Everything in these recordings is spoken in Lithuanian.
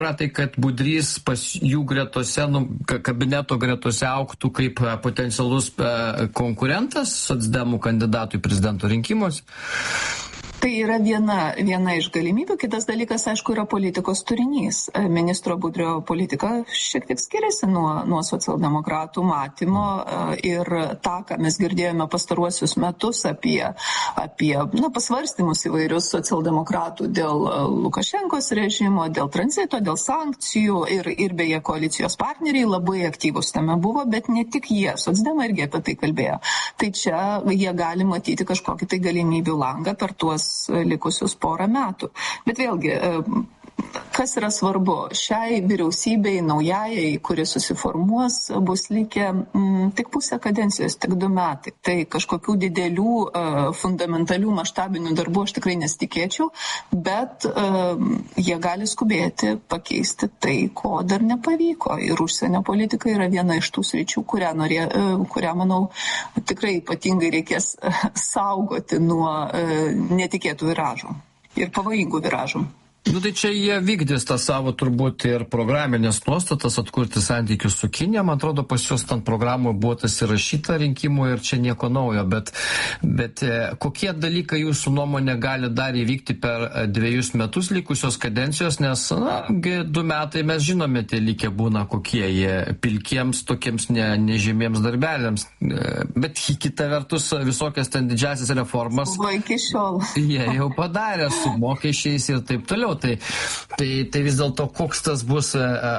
Tai, kad Budrys pas jų gretose, kabineto gretose augtų kaip potencialus konkurentas socdemų kandidatų į prezidento rinkimus? Tai yra viena iš galimybių. Kitas dalykas, aišku, yra politikos turinys. Ministro Budrio politika šiek tiek skiriasi nuo socialdemokratų matymo ir tą, ką mes girdėjome pastaruosius metus apie pasvarstymus įvairius socialdemokratų dėl Lukašenkos režimo, dėl tranzito, dėl sankcijų ir beje koalicijos partneriai labai aktyvus tame buvo, bet ne tik jie, socdemai irgi apie tai kalbėjo. Tai čia jie gali matyti kažkokį tai galimybių langą per tuos likusius porą metų. Bet vėlgi, kas yra svarbu, šiai vyriausybei naujajai, kuri susiformuos, bus likę tik pusę kadencijos, tik 2 metai. Tai kažkokių didelių, fundamentalių, maštabinių darbų aš tikrai nesitikėčiau, bet jie gali skubėti pakeisti tai, ko dar nepavyko. Ir užsienio politika yra viena iš tų sričių, kurią manau, tikrai ypatingai reikės saugoti nuo netikėtų viražų ir pavojingų viražų. Tai čia jie vykdys tą savo turbūt ir programinės nuostatas atkurti santykius su Kinija. Man atrodo, pas juos ten programoje buvo tas įrašyta rinkimų ir čia nieko naujo. Bet kokie dalykai jūsų nuomonė gali dar įvykti per 2 metus likusios kadencijos, nes 2 metai mes žinome, tie likę būna kokie jie pilkiems tokiems nežymiems darbeliams. Bet kita vertus visokias ten didžiasias reformas iki šiol jie jau padarė su mokesčiais ir taip toliau. Tai vis dėlto koks tas bus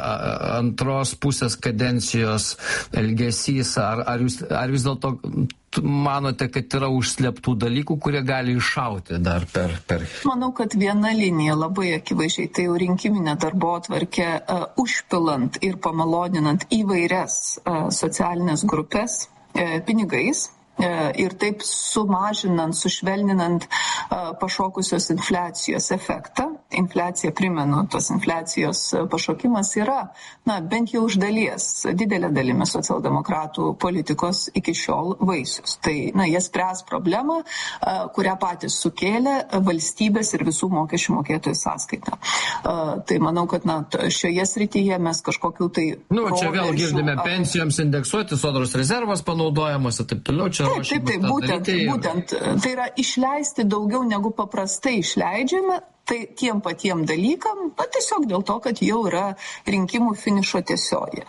antros pusės kadencijos elgesys, ar vis dėlto manote, kad yra užslėptų dalykų, kurie gali iššauti dar per... Manau, kad viena linija labai akivaizdžiai, tai jau rinkiminė darbotvarkė, užpilant ir pamaloninant įvairias socialinės grupės pinigais, ir taip sumažinant, sušvelninant pašokusios infliacijos efektą. Infliacija, primenu, tos infliacijos pašokimas yra, bent jau iš dalies, didelė dalimi socialdemokratų politikos iki šiol vaisius. Tai, jie spręs problemą, kurią patys sukėlė valstybės ir visų mokesčių mokėtojų sąskaita. Tai manau, kad šioje srityje mes kažkokiu tai... Čia vėl girdime pensijoms indeksuoti, sodros rezervas panaudojamas ir taip toliau. Taip, būtent. Tai yra išleisti daugiau negu paprastai išleidžiame, tai tiem patiem dalykam, tiesiog dėl to, kad jau yra rinkimų finišo tiesioji.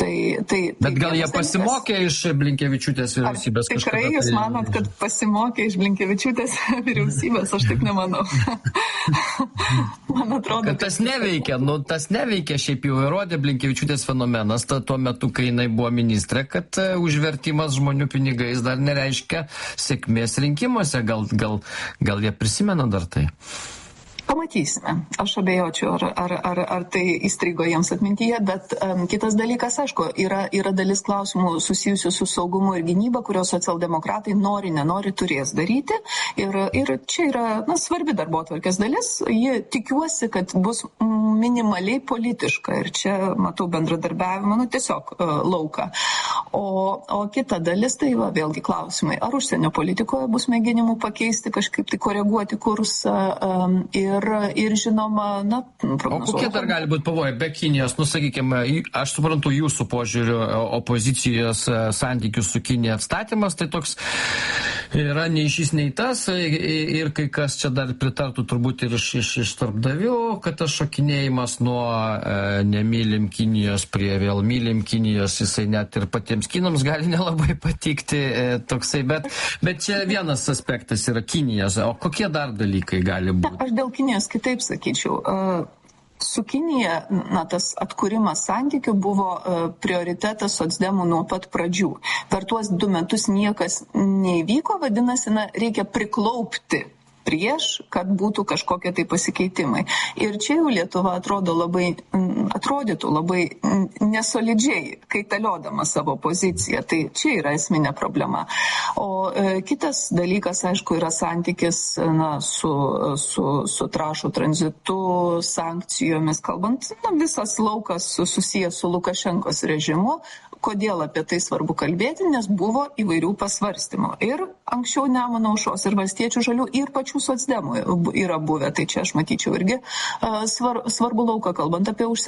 Bet gal jie pasimokė iš Blinkevičiūtės vyriausybės? Tikrai jūs manot, kad pasimokė iš Blinkevičiūtės vyriausybės? Aš taip nemanau. Man atrodo, kad tas neveikia. Tas neveikia, šiaip jau įrodė Blinkevičiūtės fenomenas, tuo metu, kai jinai buvo ministrė, kad užvertimas žmonių pinigais dar nereiškia sėkmės rinkimuose. Gal jie prisimena dar tai? Pamatysime. Aš abejočiau, ar tai įstrigo jiems atmintyje, bet kitas dalykas, aišku, yra dalis klausimų susijusių su saugumu ir gynyba, kurios socialdemokratai nenori turės daryti. Ir čia yra svarbi darbotvarkės dalis. Ji tikiuosi, kad bus minimaliai politiška. Ir čia matau bendradarbiavimą, tiesiog lauką. O kita dalis, tai vėlgi klausimai. Ar užsienio politikoje bus mėginimų pakeisti, kažkaip tai koreguoti kursą ir žinoma, prognozuoti. O kokie dar gali būti pavojai be Kinijos? Sakykime, aš suprantu jūsų požiūriu, opozicijos santykių su Kinija atstatymas, tai toks yra nei šis, nei tas, ir kai kas čia dar pritartų turbūt ir iš darbdavių, kad tas šokinėjimas nuo nemylim Kinijos prie vėl mylim Kinijos, jisai net ir patiems kinams gali nelabai patikti toksai, bet čia vienas aspektas yra Kinijos, o kokie dar dalykai gali būti? Aš dėl Kinijos kitaip sakyčiau. Su Kinija, tas atkūrimas santykių buvo prioritetas socdemų nuo pat pradžių. Per tuos 2 metus niekas neįvyko, vadinasi, reikia priklaupti prieš, kad būtų kažkokie tai pasikeitimai. Ir čia jau Lietuva atrodytų labai nesolidžiai, kaitaliodama savo poziciją. Tai čia yra esminė problema. O kitas dalykas, aišku, yra santykis su trąšų tranzitu, sankcijomis, kalbant, visas laukas susijęs su Lukašenkos režimu, Kodėl apie tai svarbu kalbėti, nes buvo įvairių pasvarstymų. Ir anksčiau Nemuno aušros ir Valstiečių žalių ir pačių socdemų yra buvę. Tai čia aš matyčiau irgi svarbu lauką, kalbant apie užsienio